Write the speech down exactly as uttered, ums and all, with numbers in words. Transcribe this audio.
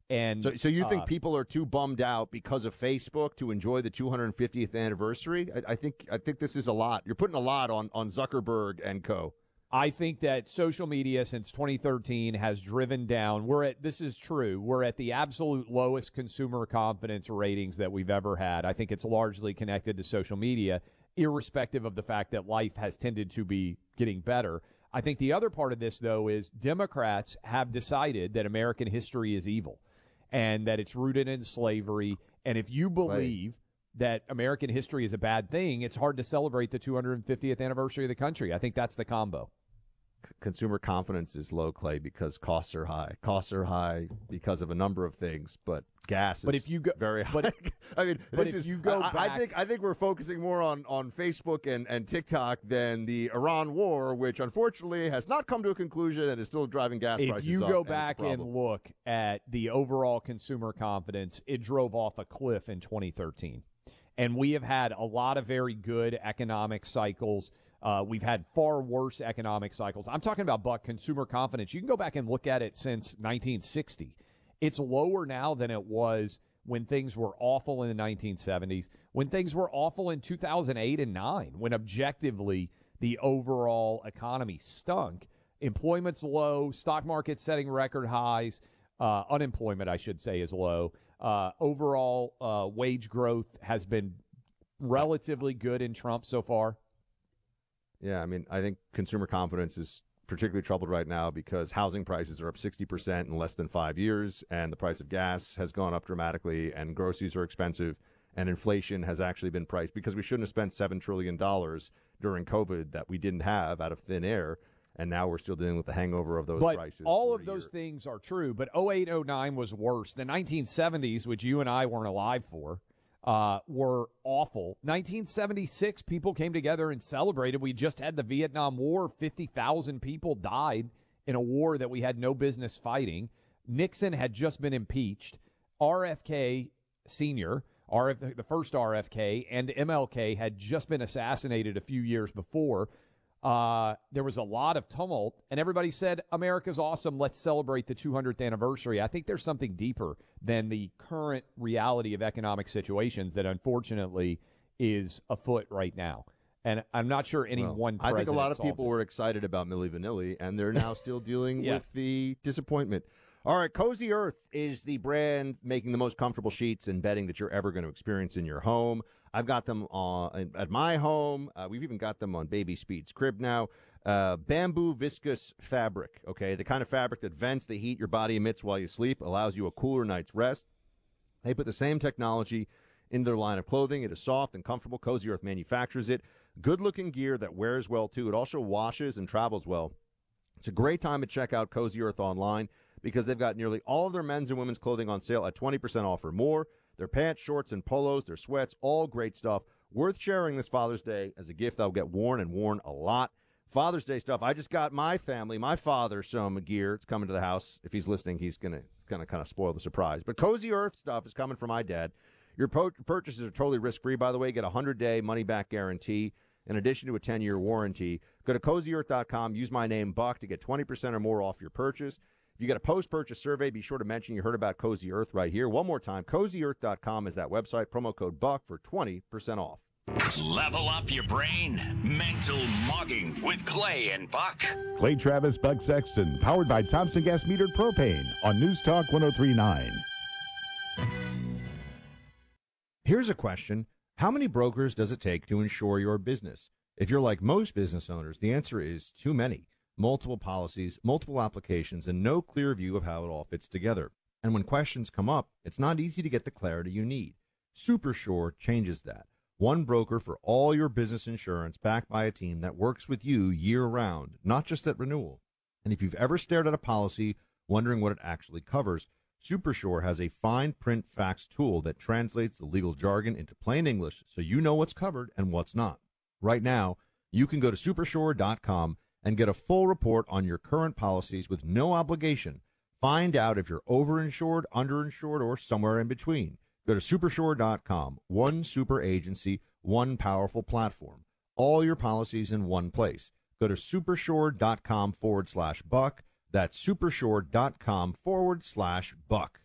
And so, so you think uh, people are too bummed out because of Facebook to enjoy the two hundred fiftieth anniversary? I, I think I think this is a lot. You're putting a lot on on Zuckerberg and co. I think that social media since twenty thirteen has driven down. We're at this is true. We're at the absolute lowest consumer confidence ratings that we've ever had. I think it's largely connected to social media, irrespective of the fact that life has tended to be getting better. I think the other part of this, though, is Democrats have decided that American history is evil and that it's rooted in slavery. And if you believe right. that American history is a bad thing, it's hard to celebrate the two hundred fiftieth anniversary of the country. I think that's the combo. Consumer confidence is low, Clay, because costs are high. Costs are high because of a number of things, but gas is but if you go, very high. But, I mean, but this if is, you go I, back, I think I think we're focusing more on, on Facebook and, and TikTok than the Iran war, which unfortunately has not come to a conclusion and is still driving gas if prices you up. go and back and look at the overall consumer confidence, it drove off a cliff in twenty thirteen. And we have had a lot of very good economic cycles. Uh, we've had far worse economic cycles. I'm talking about, Buck, consumer confidence. You can go back and look at it since nineteen sixty. It's lower now than it was when things were awful in the nineteen seventies, when things were awful in two thousand eight and nine, when objectively the overall economy stunk. Employment's low, stock market's setting record highs, uh, unemployment, I should say, is low. Uh, overall uh, wage growth has been relatively good in Trump so far. Yeah, I mean, I think consumer confidence is particularly troubled right now because housing prices are up sixty percent in less than five years, and the price of gas has gone up dramatically, and groceries are expensive, and inflation has actually been priced because we shouldn't have spent seven trillion dollars during COVID that we didn't have out of thin air, and now we're still dealing with the hangover of those but prices. All of those things are true, but oh eight oh nine was worse. The nineteen seventies, which you and I weren't alive for, Uh, were awful. nineteen seventy-six, people came together and celebrated. We just had the Vietnam War. fifty thousand people died in a war that we had no business fighting. Nixon had just been impeached. R F K Senior, R F, the first R F K, and M L K had just been assassinated a few years before. Uh, there was a lot of tumult, and everybody said, America's awesome, let's celebrate the two hundredth anniversary. I think there's something deeper than the current reality of economic situations that unfortunately is afoot right now. And I'm not sure any well, one I president think a lot of people it. were excited about Milli Vanilli, and they're now still dealing yeah. with the disappointment. All right, Cozy Earth is the brand making the most comfortable sheets and bedding that you're ever going to experience in your home. I've got them on, at my home. Uh, we've even got them on Baby Speed's crib now. Uh, bamboo viscose fabric, okay? The kind of fabric that vents the heat your body emits while you sleep, allows you a cooler night's rest. They put the same technology in their line of clothing. It is soft and comfortable. Cozy Earth manufactures it. Good-looking gear that wears well, too. It also washes and travels well. It's a great time to check out Cozy Earth online because they've got nearly all of their men's and women's clothing on sale at twenty percent off or more. Their pants, shorts, and polos, their sweats, all great stuff. Worth sharing this Father's Day as a gift that will get worn and worn a lot. Father's Day stuff. I just got my family, my father, some gear. It's coming to the house. If he's listening, he's going to gonna kind of spoil the surprise. But Cozy Earth stuff is coming from my dad. Your po- purchases are totally risk-free, by the way. Get a hundred-day money-back guarantee in addition to a ten-year warranty. Go to cozy earth dot com. Use my name, Buck, to get twenty percent or more off your purchase. If you get a post-purchase survey, be sure to mention you heard about Cozy Earth right here. One more time, cozy earth dot com is that website. Promo code BUCK for twenty percent off. Level up your brain. Mental Mugging with Clay and Buck. Clay Travis, Buck Sexton, powered by Thompson Gas Metered Propane on News Talk one oh three point nine. Here's a question. How many brokers does it take to insure your business? If you're like most business owners, the answer is too many. Multiple policies, multiple applications, and no clear view of how it all fits together. And when questions come up, it's not easy to get the clarity you need. SuperSure changes that. One broker for all your business insurance backed by a team that works with you year-round, not just at renewal. And if you've ever stared at a policy wondering what it actually covers, SuperSure has a fine print facts tool that translates the legal jargon into plain English so you know what's covered and what's not. Right now, you can go to supersure dot com and get a full report on your current policies with no obligation. Find out if you're overinsured, underinsured, or somewhere in between. Go to supersure dot com. One super agency, one powerful platform. All your policies in one place. Go to supersure dot com forward slash buck. That's supersure dot com forward slash buck.